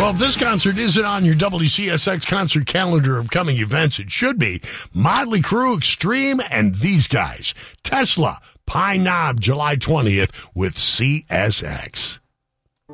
Well, if this concert isn't on your WCSX concert calendar of coming events, it should be. Motley Crue Extreme and these guys. Tesla, Pine Knob, July 20th with CSX.